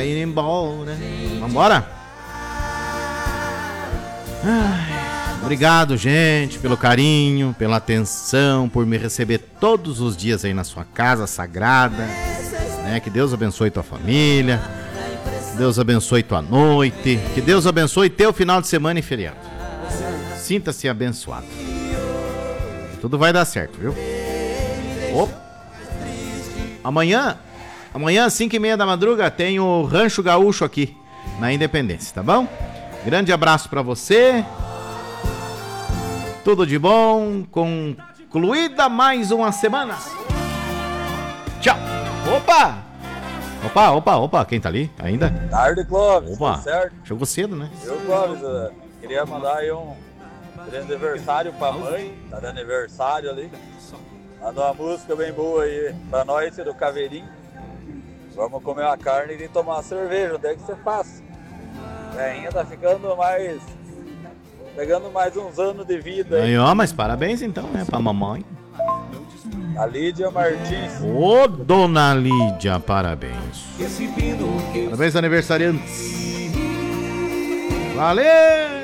ir embora. Vambora? Obrigado, gente, pelo carinho, pela atenção, por me receber todos os dias aí na sua casa sagrada, né? Que Deus abençoe tua família, que Deus abençoe tua noite, que Deus abençoe teu final de semana e feriado. Sinta-se abençoado. Tudo vai dar certo, viu? Amanhã, às 5h30 da madruga, tem o Rancho Gaúcho aqui, na Independência, tá bom? Grande abraço pra você. Tudo de bom. Concluída mais uma semana. Tchau. Opa. Quem tá ali ainda? Tarde, Clóvis. Opa. Certo? Chegou cedo, né? Eu, Clóvis, queria mandar aí um aniversário pra mãe. Tá de aniversário ali. Mandou uma música bem boa aí pra nós do Caveirinho. Vamos comer uma carne e tomar uma cerveja. Onde é que você faz? Ainda tá ficando mais... Pegando mais uns anos de vida aí. Aí, mas parabéns então, né, pra mamãe. A Lídia Martins. Ô, dona Lídia, parabéns. Parabéns, aniversariantes. Valeu!